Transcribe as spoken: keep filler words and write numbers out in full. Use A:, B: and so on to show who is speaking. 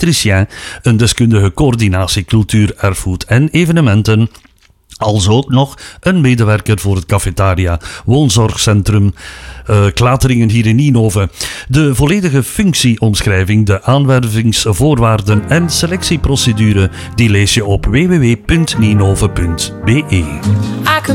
A: elektricien, een deskundige coördinatie cultuur, erfgoed en evenementen, als ook nog een medewerker voor het cafetaria woonzorgcentrum uh, Klateringen hier in Nienhoven. De volledige functieomschrijving, de aanwervingsvoorwaarden en selectieprocedure, die lees je op w w w punt nienhoven punt b e.